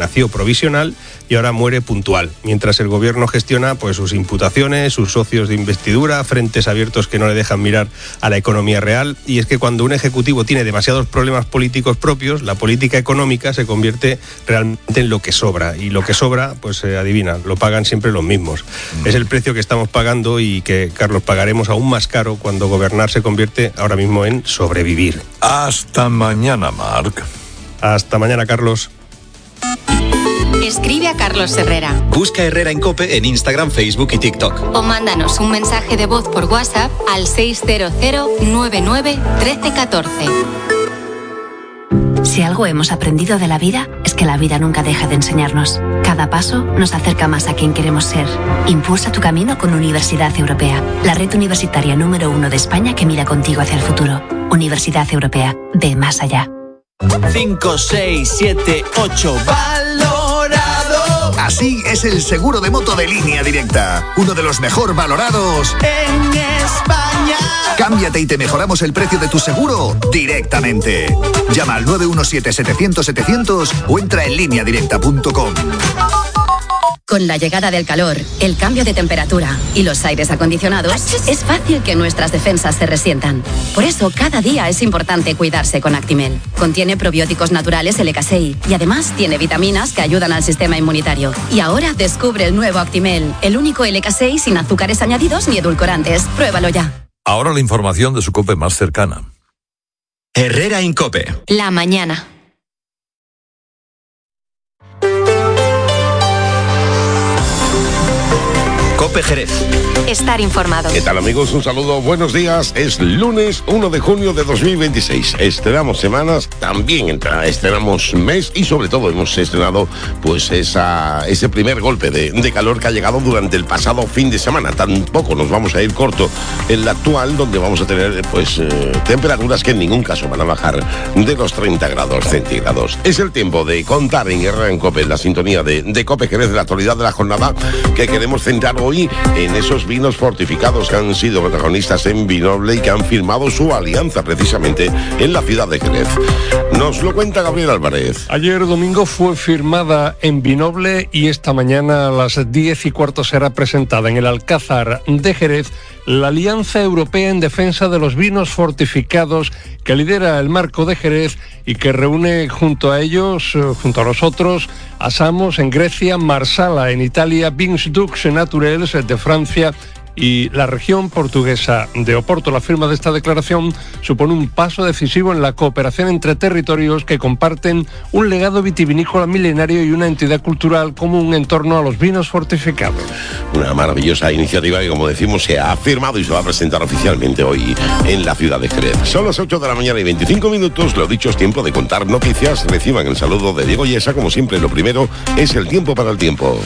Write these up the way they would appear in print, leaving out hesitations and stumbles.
nació provisional y ahora muere puntual, mientras el gobierno gestiona pues sus imputaciones, sus socios de investidura, frentes abiertos que no le dejan mirar a la economía real. Y es que cuando un ejecutivo tiene demasiados problemas políticos propios, la política económica se convierte realmente en lo que sobra, y lo que sobra, pues adivina, lo pagan siempre los mismos. Es el precio que estamos pagando y que, Carlos, pagaremos aún más caro cuando gobernar se convierte ahora mismo en sobrevivir. Hasta mañana, Marc. Hasta mañana, Carlos. Escribe a Carlos Herrera. Busca Herrera en COPE en Instagram, Facebook y TikTok. O mándanos un mensaje de voz por WhatsApp al 600-99-1314. Si algo hemos aprendido de la vida, es que la vida nunca deja de enseñarnos. Cada paso nos acerca más a quien queremos ser. Impulsa tu camino con Universidad Europea, la red universitaria número 1 de España que mira contigo hacia el futuro. Universidad Europea, ve más allá. 5, 6, 7, 8, valorado. Así es el seguro de moto de Línea Directa, uno de los mejor valorados en España. Cámbiate y te mejoramos el precio de tu seguro directamente. Llama al 917-700-700 o entra en lineadirecta.com. Con la llegada del calor, el cambio de temperatura y los aires acondicionados, es fácil que nuestras defensas se resientan. Por eso, cada día es importante cuidarse con Actimel. Contiene probióticos naturales LK6 y además tiene vitaminas que ayudan al sistema inmunitario. Y ahora descubre el nuevo Actimel, el único LK6 sin azúcares añadidos ni edulcorantes. Pruébalo ya. Ahora la información de su COPE más cercana. Herrera en COPE. La mañana. COPE Jerez. Estar informado. ¿Qué tal, amigos? Un saludo, buenos días. Es lunes 1 de junio de 2026. Estrenamos semanas, también estrenamos mes y sobre todo hemos estrenado pues ese primer golpe de calor que ha llegado durante el pasado fin de semana. Tampoco nos vamos a ir corto en la actual, donde vamos a tener pues temperaturas que en ningún caso van a bajar de los 30 grados centígrados. Es el tiempo de contar en Herrera en COPE, en la sintonía de COPE Jerez, de la actualidad de la jornada, que queremos centrar hoy en esos vinos fortificados que han sido protagonistas en Vinoble y que han firmado su alianza precisamente en la ciudad de Jerez. Nos lo cuenta Gabriel Álvarez. Ayer domingo fue firmada en Vinoble y esta mañana a las 10:15 será presentada en el Alcázar de Jerez la Alianza Europea en Defensa de los Vinos Fortificados que lidera el Marco de Jerez y que reúne junto a ellos, junto a nosotros, a Samos en Grecia, Marsala en Italia, Vins Dux Naturels de Francia y la región portuguesa de Oporto. La firma de esta declaración supone un paso decisivo en la cooperación entre territorios que comparten un legado vitivinícola milenario y una entidad cultural común en torno a los vinos fortificados. Una maravillosa iniciativa que, como decimos, se ha firmado y se va a presentar oficialmente hoy en la ciudad de Jerez. Son las 8 de la mañana y 25 minutos. Lo dicho, es tiempo de contar noticias. Reciban el saludo de Diego Yesa. Como siempre, lo primero es el tiempo para el tiempo.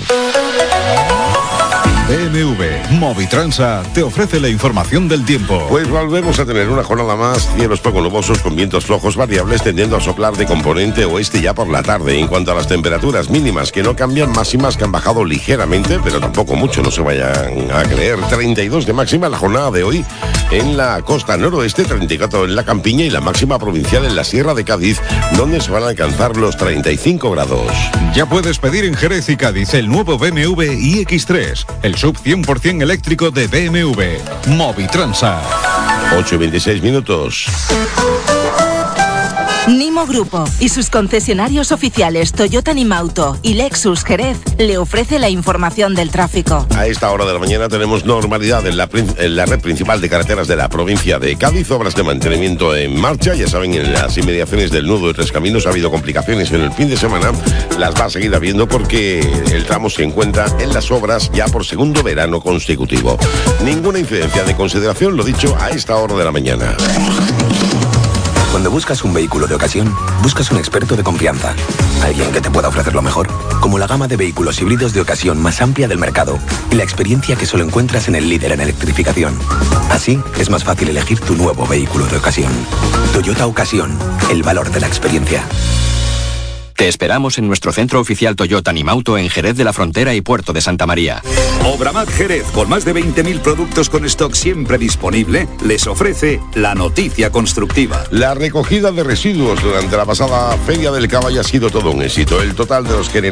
BMW Movitransa te ofrece la información del tiempo. Pues volvemos a tener una jornada más, cielos poco nubosos con vientos flojos variables tendiendo a soplar de componente oeste ya por la tarde. En cuanto a las temperaturas mínimas, que no cambian, máximas que han bajado ligeramente, pero tampoco mucho, no se vayan a creer. 32 de máxima la jornada de hoy en la costa noroeste, 34 en la campiña y la máxima provincial en la Sierra de Cádiz, donde se van a alcanzar los 35 grados. Ya puedes pedir en Jerez y Cádiz el nuevo BMW iX3, el sub 100% eléctrico de BMW. Movitransa. 8:26 minutos. Nimo Grupo y sus concesionarios oficiales Toyota Nimauto y Lexus Jerez le ofrece la información del tráfico. A esta hora de la mañana tenemos normalidad en la red principal de carreteras de la provincia de Cádiz, obras de mantenimiento en marcha. Ya saben, en las inmediaciones del nudo de Tres Caminos ha habido complicaciones en el fin de semana, las va a seguir habiendo porque el tramo se encuentra en las obras ya por segundo verano consecutivo. Ninguna incidencia de consideración, lo dicho, a esta hora de la mañana. Cuando buscas un vehículo de ocasión, buscas un experto de confianza. Alguien que te pueda ofrecer lo mejor, como la gama de vehículos híbridos de ocasión más amplia del mercado y la experiencia que solo encuentras en el líder en electrificación. Así, es más fácil elegir tu nuevo vehículo de ocasión. Toyota Ocasión, el valor de la experiencia. Te esperamos en nuestro centro oficial Toyota Nimauto en Jerez de la Frontera y Puerto de Santa María. Obramat Jerez, con más de 20.000 productos con stock siempre disponible, les ofrece la noticia constructiva. La recogida de residuos durante la pasada Feria del Caballo ha sido todo un éxito. El total de los